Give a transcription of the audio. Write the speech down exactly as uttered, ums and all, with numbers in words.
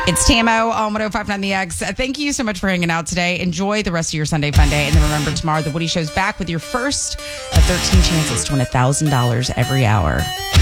It's Tamo on one oh five point nine The X. Uh, Thank you so much for hanging out today. Enjoy the rest of your Sunday fun day. And then remember, tomorrow, The Woody Show's back with your first of thirteen chances to win one thousand dollars every hour.